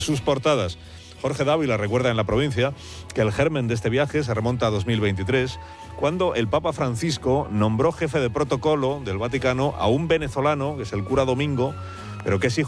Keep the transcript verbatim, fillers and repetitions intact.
sus portadas. Jorge Dávila recuerda en La Provincia que el germen de este viaje se remonta a dos mil veintitrés, cuando el Papa Francisco nombró jefe de protocolo del Vaticano a un venezolano, que es el cura Domingo, pero que es hijo